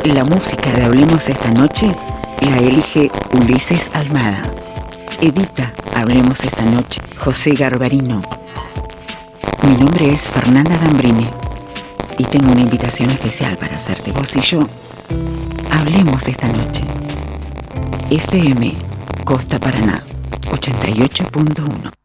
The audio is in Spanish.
La música de Hablemos esta noche la elige Ulises Almada. Edita Hablemos esta noche José Garbarino. Mi nombre es Fernanda Dambrini y tengo una invitación especial para hacerte. Vos y yo hablemos esta noche. FM Costa Paraná 88.1.